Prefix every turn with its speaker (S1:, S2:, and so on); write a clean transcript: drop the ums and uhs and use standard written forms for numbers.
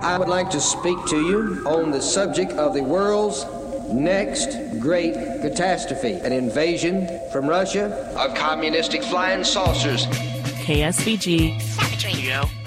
S1: I would like to speak to you on the subject of the world's next great catastrophe, an invasion from Russia of communistic flying saucers.
S2: KSVG. Savage Radio.